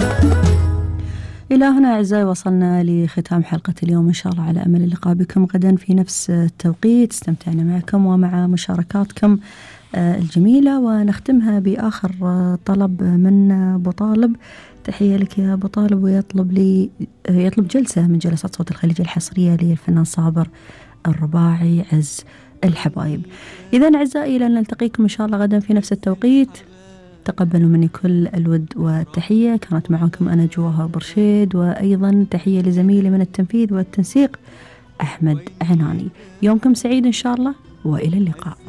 إلى هنا أعزائي وصلنا لختام حلقة اليوم، إن شاء الله على أمل اللقاء بكم غدا في نفس التوقيت. استمتعنا معكم ومع مشاركاتكم الجميلة، ونختمها بآخر طلب من أبو طالب. تحية لك يا أبو طالب، يطلب جلسة من جلسات صوت الخليج الحصرية للفنان صابر الرباعي عز الحبايب. إذن أعزائي لن نلتقيكم إن شاء الله غدا في نفس التوقيت. تقبلوا مني كل الود والتحية. كانت معاكم أنا جواها برشيد، وأيضا تحية لزميلي من التنفيذ والتنسيق أحمد عناني. يومكم سعيد إن شاء الله، وإلى اللقاء.